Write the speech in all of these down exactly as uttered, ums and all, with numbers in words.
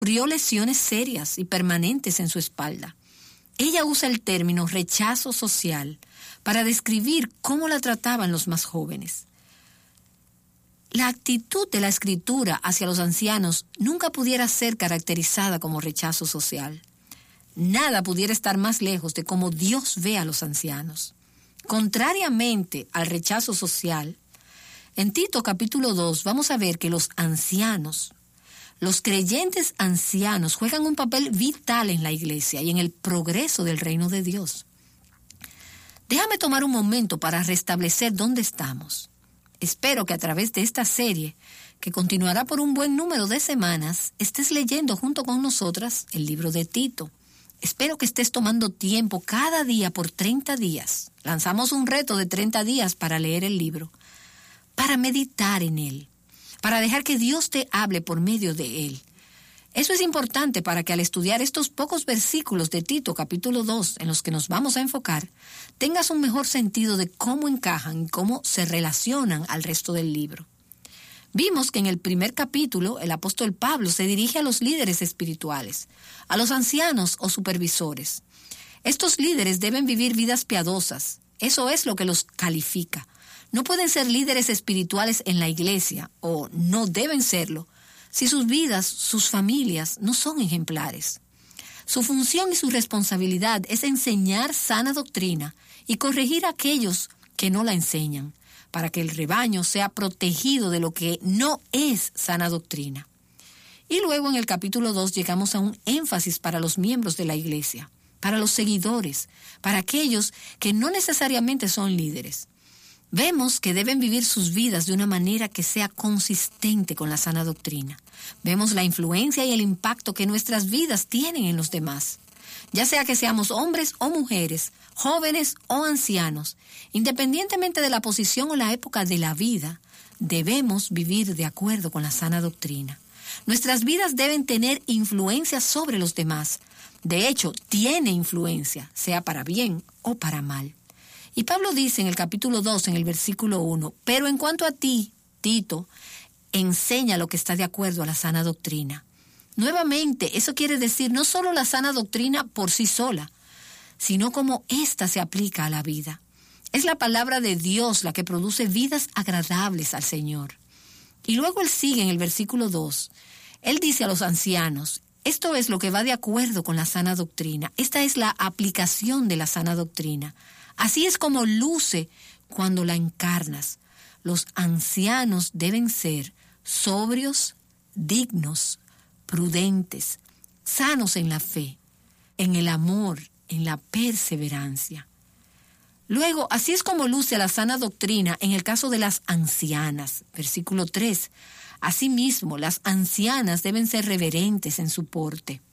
sufrió lesiones serias y permanentes en su espalda. Ella usa el término rechazo social para describir cómo la trataban los más jóvenes. La actitud de la Escritura hacia los ancianos nunca pudiera ser caracterizada como rechazo social. Nada pudiera estar más lejos de cómo Dios ve a los ancianos. Contrariamente al rechazo social, en Tito capítulo dos vamos a ver que los ancianos, los creyentes ancianos juegan un papel vital en la iglesia y en el progreso del reino de Dios. Déjame tomar un momento para restablecer dónde estamos. Espero que a través de esta serie, que continuará por un buen número de semanas, estés leyendo junto con nosotras el libro de Tito. Espero que estés tomando tiempo cada día por treinta días. Lanzamos un reto de treinta días para leer el libro, para meditar en él, para dejar que Dios te hable por medio de él. Eso es importante para que al estudiar estos pocos versículos de Tito capítulo dos en los que nos vamos a enfocar, tengas un mejor sentido de cómo encajan y cómo se relacionan al resto del libro. Vimos que en el primer capítulo el apóstol Pablo se dirige a los líderes espirituales, a los ancianos o supervisores. Estos líderes deben vivir vidas piadosas. Eso es lo que los califica. No pueden ser líderes espirituales en la iglesia, o no deben serlo, si sus vidas, sus familias, no son ejemplares. Su función y su responsabilidad es enseñar sana doctrina y corregir a aquellos que no la enseñan, para que el rebaño sea protegido de lo que no es sana doctrina. Y luego en el capítulo dos llegamos a un énfasis para los miembros de la iglesia, para los seguidores, para aquellos que no necesariamente son líderes. Vemos que deben vivir sus vidas de una manera que sea consistente con la sana doctrina. Vemos la influencia y el impacto que nuestras vidas tienen en los demás. Ya sea que seamos hombres o mujeres, jóvenes o ancianos, independientemente de la posición o la época de la vida, debemos vivir de acuerdo con la sana doctrina. Nuestras vidas deben tener influencia sobre los demás. De hecho, tiene influencia, sea para bien o para mal. Y Pablo dice en el capítulo dos, en el versículo uno, pero en cuanto a ti, Tito, enseña lo que está de acuerdo a la sana doctrina. Nuevamente, eso quiere decir no solo la sana doctrina por sí sola, sino cómo ésta se aplica a la vida. Es la palabra de Dios la que produce vidas agradables al Señor. Y luego él sigue en el versículo dos. Él dice a los ancianos, esto es lo que va de acuerdo con la sana doctrina. Esta es la aplicación de la sana doctrina. Así es como luce cuando la encarnas. Los ancianos deben ser sobrios, dignos, prudentes, sanos en la fe, en el amor, en la perseverancia. Luego, así es como luce la sana doctrina en el caso de las ancianas. Versículo tres. Asimismo, las ancianas deben ser reverentes en su porte,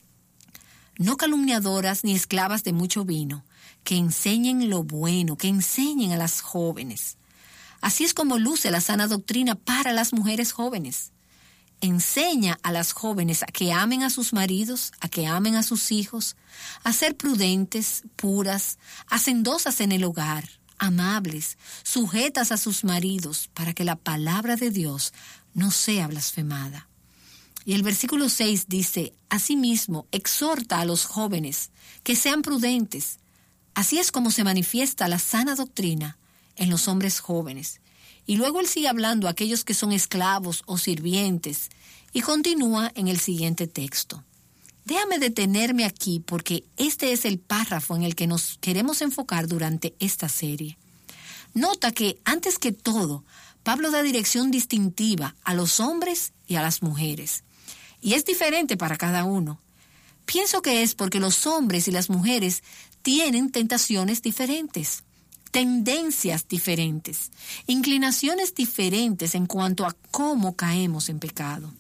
no calumniadoras ni esclavas de mucho vino, que enseñen lo bueno, que enseñen a las jóvenes. Así es como luce la sana doctrina para las mujeres jóvenes. Enseña a las jóvenes a que amen a sus maridos, a que amen a sus hijos, a ser prudentes, puras, hacendosas en el hogar, amables, sujetas a sus maridos, para que la palabra de Dios no sea blasfemada. Y el versículo seis dice, asimismo, exhorta a los jóvenes que sean prudentes. Así es como se manifiesta la sana doctrina en los hombres jóvenes. Y luego él sigue hablando a aquellos que son esclavos o sirvientes y continúa en el siguiente texto. Déjame detenerme aquí porque este es el párrafo en el que nos queremos enfocar durante esta serie. Nota que, antes que todo, Pablo da dirección distintiva a los hombres y a las mujeres. Y es diferente para cada uno. Pienso que es porque los hombres y las mujeres tienen tentaciones diferentes, tendencias diferentes, inclinaciones diferentes en cuanto a cómo caemos en pecado.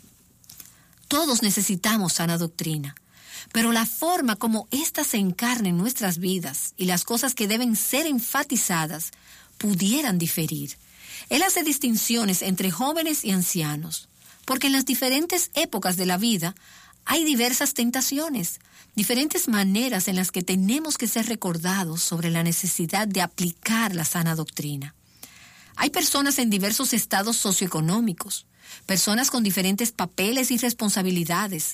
Todos necesitamos sana doctrina, pero la forma como ésta se encarna en nuestras vidas y las cosas que deben ser enfatizadas pudieran diferir. Él hace distinciones entre jóvenes y ancianos, porque en las diferentes épocas de la vida hay diversas tentaciones, diferentes maneras en las que tenemos que ser recordados sobre la necesidad de aplicar la sana doctrina. Hay personas en diversos estados socioeconómicos, personas con diferentes papeles y responsabilidades,